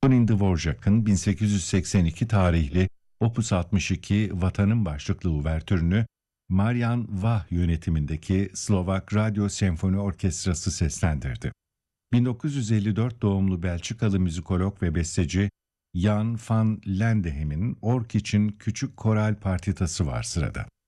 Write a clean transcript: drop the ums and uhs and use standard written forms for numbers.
Antonin Dvorak'ın 1882 tarihli Opus 62 Vatanın başlıklı uvertürünü Marian Vah yönetimindeki Slovak Radyo Senfoni Orkestrası seslendirdi. 1954 doğumlu Belçikalı müzikolog ve besteci Jan van Lendehem'in Ork için küçük koral partitası var sırada.